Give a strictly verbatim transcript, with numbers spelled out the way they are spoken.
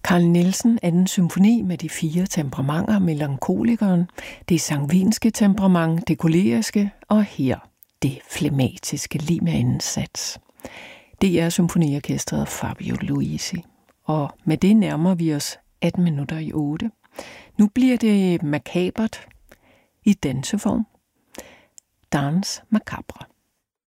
Carl Nielsen anden symfoni med de fire temperamenter, melankolikeren, det sangvinske temperament, det koleriske og her det flegmatiske lige med anden sats. Det er symfoniorkestret Fabio Luisi. Og med det nærmer vi os atten minutter i otte. Nu bliver det makabert i danseform. Danse macabre.